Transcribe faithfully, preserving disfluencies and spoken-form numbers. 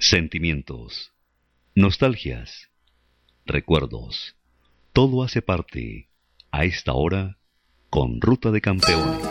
Sentimientos, nostalgias, recuerdos, todo hace parte a esta hora con Ruta de Campeones.